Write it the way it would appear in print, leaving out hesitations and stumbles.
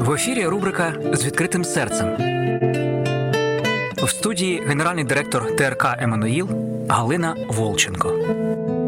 В ефірі рубрика «З відкритим серцем». В студії генеральний директор ТРК «Еммануїл» Галина Волченко.